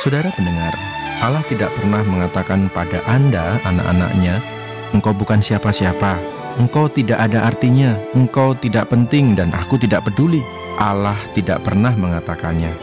Saudara pendengar, Allah tidak pernah mengatakan pada Anda, anak-anaknya, engkau bukan siapa-siapa, engkau tidak ada artinya, engkau tidak penting dan aku tidak peduli. Allah tidak pernah mengatakannya.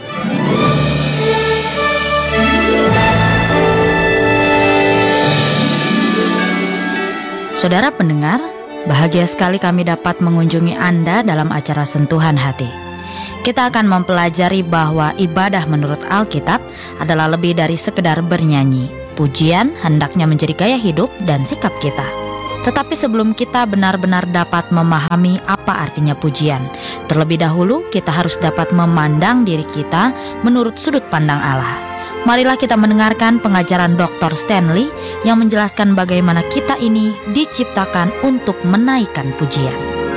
Saudara pendengar, bahagia sekali kami dapat mengunjungi Anda dalam acara Sentuhan Hati. Kita akan mempelajari bahwa ibadah menurut Alkitab adalah lebih dari sekedar bernyanyi. Pujian hendaknya menjadi gaya hidup dan sikap kita. Tetapi sebelum kita benar-benar dapat memahami apa artinya pujian, terlebih dahulu kita harus dapat memandang diri kita menurut sudut pandang Allah. Marilah kita mendengarkan pengajaran Dr. Stanley yang menjelaskan bagaimana kita ini diciptakan untuk menaikkan pujian.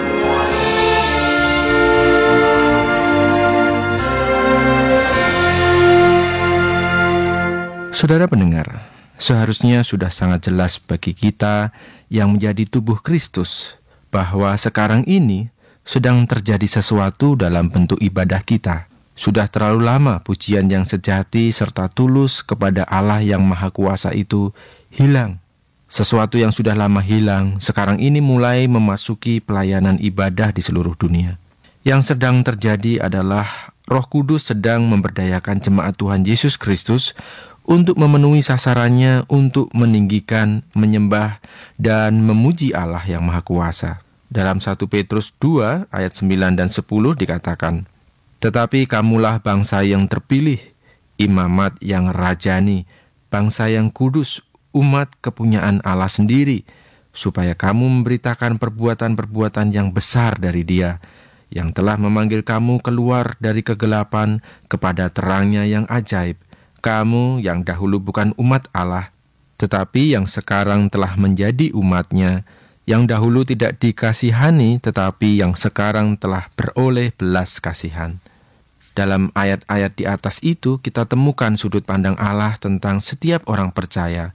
Saudara pendengar, seharusnya sudah sangat jelas bagi kita yang menjadi tubuh Kristus bahwa sekarang ini sedang terjadi sesuatu dalam bentuk ibadah kita. Sudah terlalu lama pujian yang sejati serta tulus kepada Allah yang Maha Kuasa itu hilang. Sesuatu yang sudah lama hilang, sekarang ini mulai memasuki pelayanan ibadah di seluruh dunia. Yang sedang terjadi adalah Roh Kudus sedang memberdayakan jemaat Tuhan Yesus Kristus untuk memenuhi sasarannya untuk meninggikan, menyembah, dan memuji Allah yang Maha Kuasa. Dalam 1 Petrus 2 ayat 9 dan 10 dikatakan, "Tetapi kamulah bangsa yang terpilih, imamat yang rajani, bangsa yang kudus, umat kepunyaan Allah sendiri, supaya kamu memberitakan perbuatan-perbuatan yang besar dari Dia, yang telah memanggil kamu keluar dari kegelapan kepada terangnya yang ajaib. Kamu yang dahulu bukan umat Allah, tetapi yang sekarang telah menjadi umat-Nya, yang dahulu tidak dikasihani, tetapi yang sekarang telah beroleh belas kasihan." Dalam ayat-ayat di atas itu kita temukan sudut pandang Allah tentang setiap orang percaya.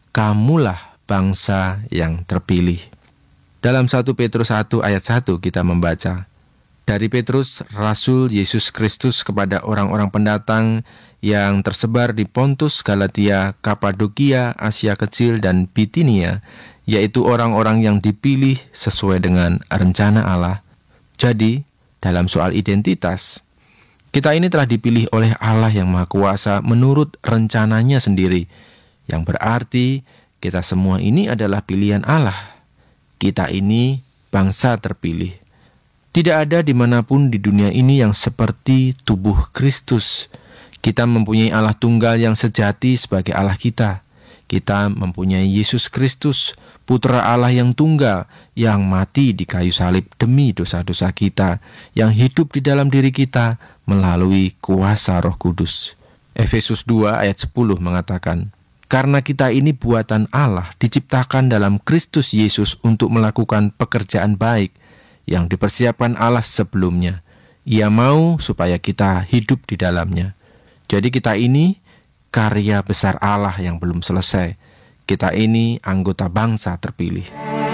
Kamulah bangsa yang terpilih. Dalam 1 Petrus 1 ayat 1 kita membaca, "Dari Petrus, Rasul Yesus Kristus kepada orang-orang pendatang yang tersebar di Pontus, Galatia, Kapadokia, Asia Kecil, dan Bitinia, yaitu orang-orang yang dipilih sesuai dengan rencana Allah." Jadi, dalam soal identitas, kita ini telah dipilih oleh Allah yang Maha Kuasa menurut rencananya sendiri, yang berarti kita semua ini adalah pilihan Allah. Kita ini bangsa terpilih. Tidak ada dimanapun di dunia ini yang seperti tubuh Kristus. Kita mempunyai Allah tunggal yang sejati sebagai Allah kita. Kita mempunyai Yesus Kristus, Putra Allah yang tunggal, yang mati di kayu salib demi dosa-dosa kita, yang hidup di dalam diri kita melalui kuasa Roh Kudus. Efesus 2 ayat 10 mengatakan, "Karena kita ini buatan Allah, diciptakan dalam Kristus Yesus untuk melakukan pekerjaan baik yang dipersiapkan Allah sebelumnya. Ia mau supaya kita hidup di dalamnya." Jadi kita ini karya besar Allah yang belum selesai. Kita ini anggota bangsa terpilih.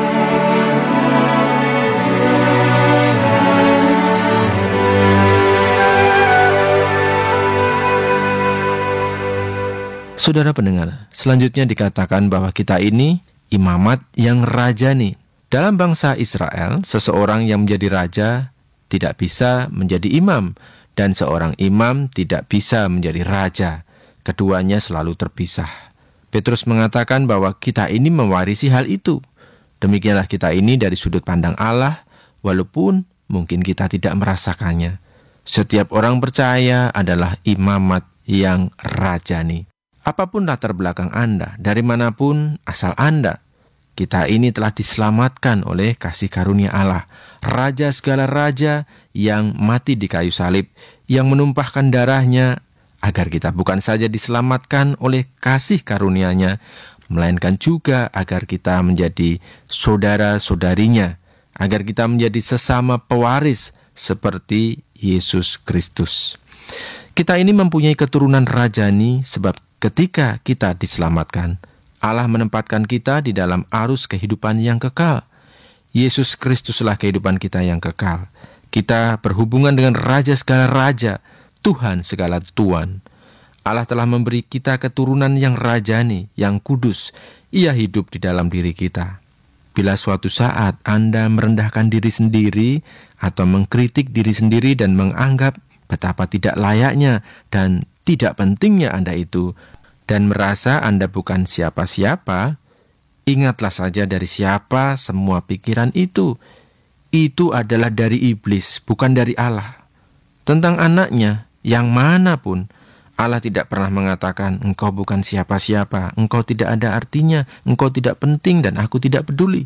Saudara pendengar, selanjutnya dikatakan bahwa kita ini imamat yang rajani. Dalam bangsa Israel, seseorang yang menjadi raja tidak bisa menjadi imam, dan seorang imam tidak bisa menjadi raja. Keduanya selalu terpisah. Petrus mengatakan bahwa kita ini mewarisi hal itu. Demikianlah kita ini dari sudut pandang Allah, walaupun mungkin kita tidak merasakannya. Setiap orang percaya adalah imamat yang rajani. Apapun latar belakang Anda, dari manapun asal Anda, kita ini telah diselamatkan oleh kasih karunia Allah. Raja segala raja yang mati di kayu salib, yang menumpahkan darahnya, agar kita bukan saja diselamatkan oleh kasih karunia-Nya, melainkan juga agar kita menjadi saudara-saudarinya, agar kita menjadi sesama pewaris seperti Yesus Kristus. Kita ini mempunyai keturunan rajani sebab ketika kita diselamatkan, Allah menempatkan kita di dalam arus kehidupan yang kekal. Yesus Kristuslah kehidupan kita yang kekal. Kita berhubungan dengan Raja segala raja, Tuhan segala Tuan. Allah telah memberi kita keturunan yang rajani, yang kudus. Ia hidup di dalam diri kita. Bila suatu saat Anda merendahkan diri sendiri atau mengkritik diri sendiri dan menganggap betapa tidak layaknya dan tidak pentingnya Anda itu, dan merasa Anda bukan siapa-siapa, ingatlah saja dari siapa semua pikiran itu. Itu adalah dari iblis, bukan dari Allah. Tentang anaknya, yang manapun, Allah tidak pernah mengatakan, engkau bukan siapa-siapa, engkau tidak ada artinya, engkau tidak penting dan aku tidak peduli.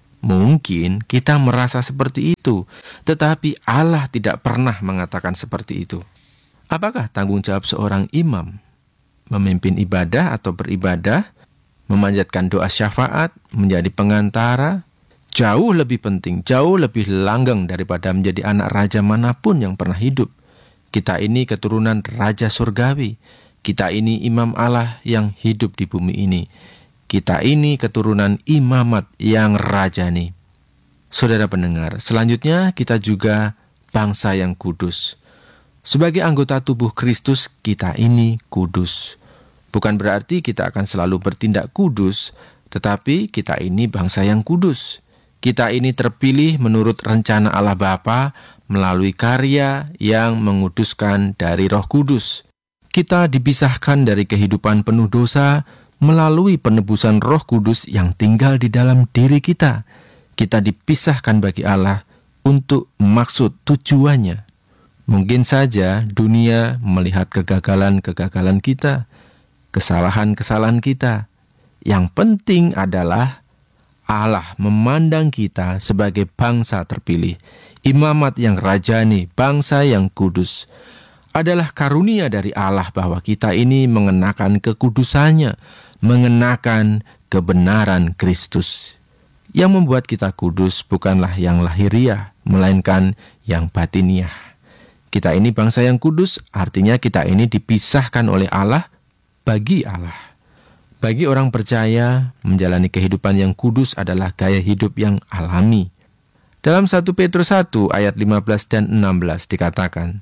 Mungkin kita merasa seperti itu, tetapi Allah tidak pernah mengatakan seperti itu. Apakah tanggung jawab seorang imam? Memimpin ibadah atau beribadah, memanjatkan doa syafaat, menjadi pengantara, jauh lebih penting, jauh lebih langgeng daripada menjadi anak raja manapun yang pernah hidup. Kita ini keturunan Raja Surgawi. Kita ini imam Allah yang hidup di bumi ini. Kita ini keturunan imamat yang rajani. Saudara pendengar, selanjutnya kita juga bangsa yang kudus. Sebagai anggota tubuh Kristus, kita ini kudus. Bukan berarti kita akan selalu bertindak kudus, tetapi kita ini bangsa yang kudus. Kita ini terpilih menurut rencana Allah Bapa melalui karya yang menguduskan dari Roh Kudus. Kita dipisahkan dari kehidupan penuh dosa melalui penebusan Roh Kudus yang tinggal di dalam diri kita. Kita dipisahkan bagi Allah untuk maksud tujuannya. Mungkin saja dunia melihat kegagalan-kegagalan kita, kesalahan-kesalahan kita. Yang penting adalah Allah memandang kita sebagai bangsa terpilih, imamat yang rajani, bangsa yang kudus. Adalah karunia dari Allah bahwa kita ini mengenakan kekudusannya, mengenakan kebenaran Kristus. Yang membuat kita kudus bukanlah yang lahiriah, melainkan yang batiniah. Kita ini bangsa yang kudus, artinya kita ini dipisahkan oleh Allah bagi Allah. Bagi orang percaya, menjalani kehidupan yang kudus adalah gaya hidup yang alami. Dalam 1 Petrus 1 ayat 15 dan 16 dikatakan,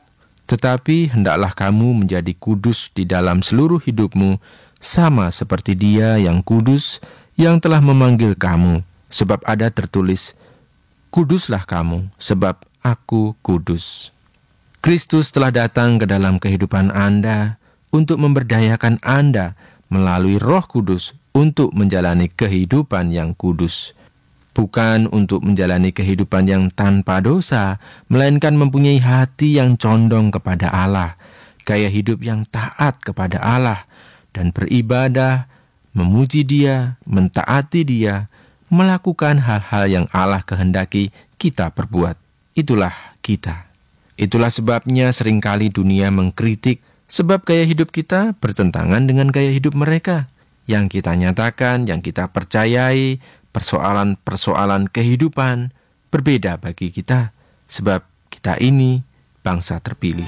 "Tetapi hendaklah kamu menjadi kudus di dalam seluruh hidupmu, sama seperti Dia yang kudus, yang telah memanggil kamu. Sebab ada tertulis, kuduslah kamu, sebab aku kudus." Kristus telah datang ke dalam kehidupan Anda untuk memberdayakan Anda melalui Roh Kudus untuk menjalani kehidupan yang kudus. Bukan untuk menjalani kehidupan yang tanpa dosa, melainkan mempunyai hati yang condong kepada Allah, gaya hidup yang taat kepada Allah, dan beribadah, memuji Dia, mentaati Dia, melakukan hal-hal yang Allah kehendaki kita perbuat. Itulah kita. Itulah sebabnya seringkali dunia mengkritik, sebab gaya hidup kita bertentangan dengan gaya hidup mereka. Yang kita nyatakan, yang kita percayai, persoalan-persoalan kehidupan berbeda bagi kita, sebab kita ini bangsa terpilih.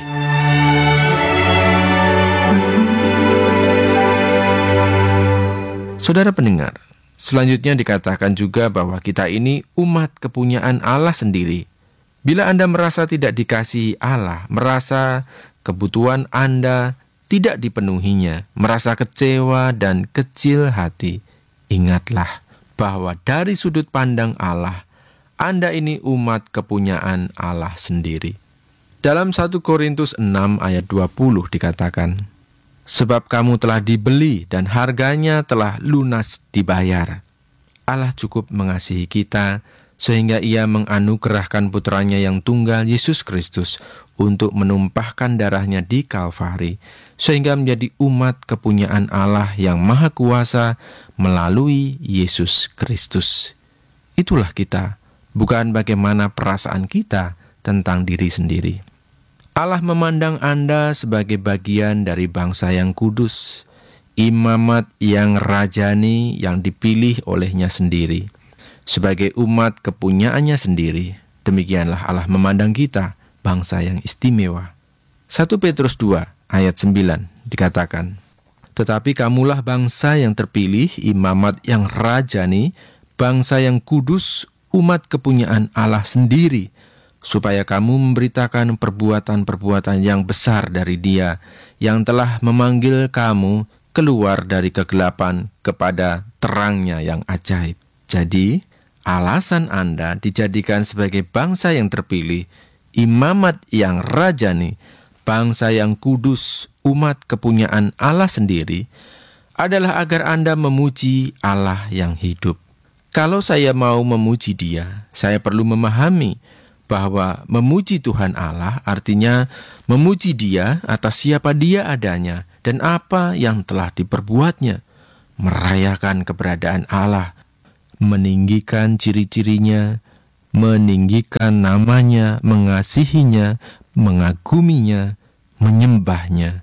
Saudara pendengar, selanjutnya dikatakan juga bahwa kita ini umat kepunyaan Allah sendiri. Bila Anda merasa tidak dikasihi Allah, merasa kebutuhan Anda tidak dipenuhinya, merasa kecewa dan kecil hati, ingatlah bahwa dari sudut pandang Allah, Anda ini umat kepunyaan Allah sendiri. Dalam 1 Korintus 6 ayat 20 dikatakan, "Sebab kamu telah dibeli dan harganya telah lunas dibayar. Allah cukup mengasihi kita, sehingga Ia menganugerahkan putranya yang tunggal, Yesus Kristus, untuk menumpahkan darahnya di Kalvari, sehingga menjadi umat kepunyaan Allah yang Maha Kuasa melalui Yesus Kristus." Itulah kita, bukan bagaimana perasaan kita tentang diri sendiri. Allah memandang Anda sebagai bagian dari bangsa yang kudus, imamat yang rajani yang dipilih olehnya sendiri. Sebagai umat kepunyaannya sendiri, demikianlah Allah memandang kita, bangsa yang istimewa. 1 Petrus 2 ayat 9 dikatakan, "Tetapi kamulah bangsa yang terpilih, imamat yang rajani, bangsa yang kudus, umat kepunyaan Allah sendiri, supaya kamu memberitakan perbuatan-perbuatan yang besar dari Dia yang telah memanggil kamu keluar dari kegelapan kepada terangnya yang ajaib. Jadi, alasan Anda dijadikan sebagai bangsa yang terpilih, imamat yang rajani, bangsa yang kudus, umat kepunyaan Allah sendiri, adalah agar Anda memuji Allah yang hidup. Kalau saya mau memuji Dia, saya perlu memahami bahwa memuji Tuhan Allah artinya memuji Dia atas siapa Dia adanya dan apa yang telah diperbuatnya, merayakan keberadaan Allah, meninggikan ciri-cirinya, meninggikan namanya, mengasihinya, mengaguminya, menyembahnya.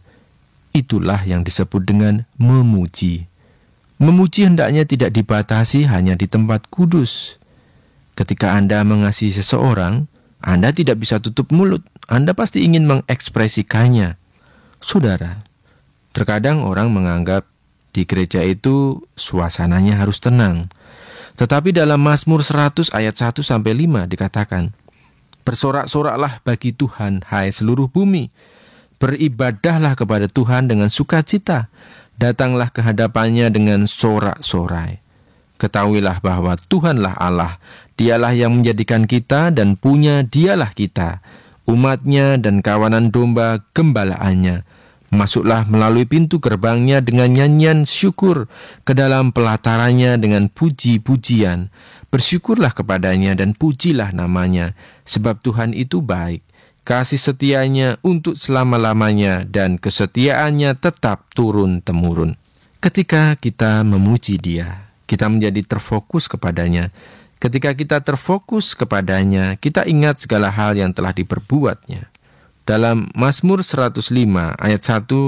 Itulah yang disebut dengan memuji. Memuji hendaknya tidak dibatasi hanya di tempat kudus. Ketika Anda mengasihi seseorang, Anda tidak bisa tutup mulut. Anda pasti ingin mengekspresikannya. Saudara, terkadang orang menganggap di gereja itu suasananya harus tenang. Tetapi dalam Mazmur 100 ayat 1-5 dikatakan, "Bersorak-soraklah bagi Tuhan, hai seluruh bumi. Beribadahlah kepada Tuhan dengan sukacita. Datanglah ke hadapannya dengan sorak-sorai. Ketahuilah bahwa Tuhanlah Allah. Dialah yang menjadikan kita dan punya Dialah kita, umatnya dan kawanan domba gembalaannya. Masuklah melalui pintu gerbangnya dengan nyanyian syukur, ke dalam pelatarannya dengan puji-pujian. Bersyukurlah kepadanya dan pujilah namanya, sebab Tuhan itu baik. Kasih setianya untuk selama-lamanya dan kesetiaannya tetap turun-temurun." Ketika kita memuji Dia, kita menjadi terfokus kepadanya. Ketika kita terfokus kepadanya, kita ingat segala hal yang telah diperbuatnya. Dalam Mazmur 105 ayat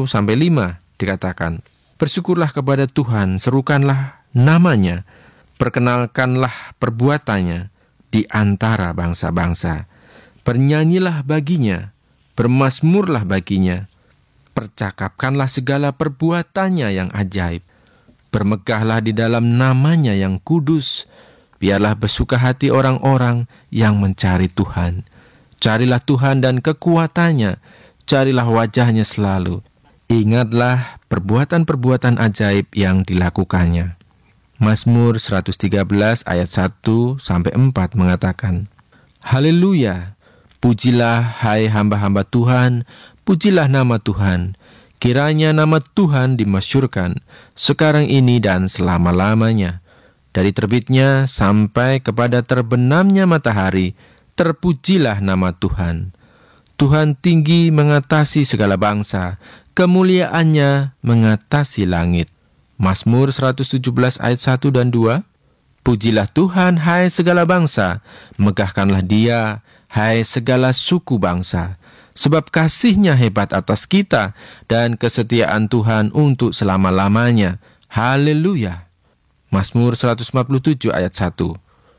1-5 dikatakan, "Bersyukurlah kepada Tuhan, serukanlah namanya, perkenalkanlah perbuatannya di antara bangsa-bangsa. Bernyanyilah baginya, bermazmurlah baginya, percakapkanlah segala perbuatannya yang ajaib. Bermegahlah di dalam namanya yang kudus. Biarlah bersuka hati orang-orang yang mencari Tuhan. Carilah Tuhan dan kekuatannya, carilah wajahnya selalu. Ingatlah perbuatan-perbuatan ajaib yang dilakukannya." Mazmur 113 ayat 1-4 mengatakan, "Haleluya, pujilah hai hamba-hamba Tuhan, pujilah nama Tuhan. Kiranya nama Tuhan dimasyhurkan sekarang ini dan selama-lamanya. Dari terbitnya sampai kepada terbenamnya matahari, terpujilah nama Tuhan. Tuhan tinggi mengatasi segala bangsa, kemuliaannya mengatasi langit." Mazmur 117 ayat 1-2, "Pujilah Tuhan, hai segala bangsa, megahkanlah Dia, hai segala suku bangsa. Sebab kasih-Nya hebat atas kita, dan kesetiaan Tuhan untuk selama-lamanya. Haleluya." Mazmur 147 ayat 1,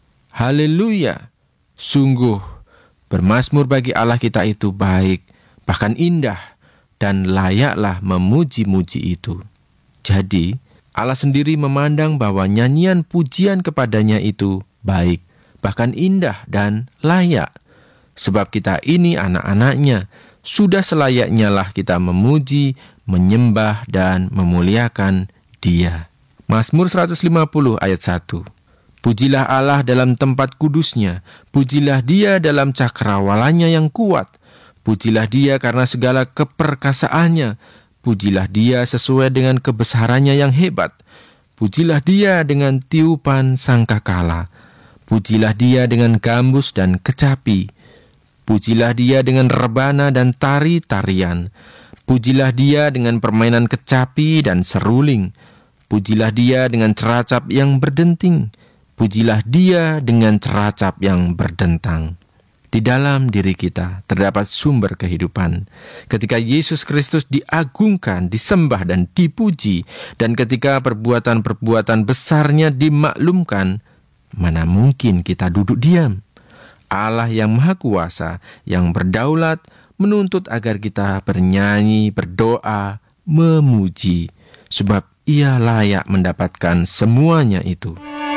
"Haleluya, sungguh bermazmur bagi Allah kita itu baik, bahkan indah, dan layaklah memuji-muji itu." Jadi, Allah sendiri memandang bahwa nyanyian pujian kepadanya itu baik, bahkan indah dan layak. Sebab kita ini anak-anaknya, sudah selayaknya lah kita memuji, menyembah, dan memuliakan Dia. Mazmur 150 ayat 1, "Pujilah Allah dalam tempat kudusnya, pujilah Dia dalam cakrawalannya yang kuat. Pujilah Dia karena segala keperkasaannya, pujilah Dia sesuai dengan kebesarannya yang hebat. Pujilah Dia dengan tiupan sangkakala, pujilah Dia dengan gambus dan kecapi. Pujilah Dia dengan rebana dan tari-tarian. Pujilah Dia dengan permainan kecapi dan seruling. Pujilah Dia dengan ceracap yang berdenting. Pujilah Dia dengan ceracap yang berdentang." Di dalam diri kita terdapat sumber kehidupan. Ketika Yesus Kristus diagungkan, disembah dan dipuji, dan ketika perbuatan-perbuatan besar-Nya dimaklumkan, mana mungkin kita duduk diam? Allah yang Maha Kuasa, yang berdaulat, menuntut agar kita bernyanyi, berdoa, memuji, sebab Ia layak mendapatkan semuanya itu.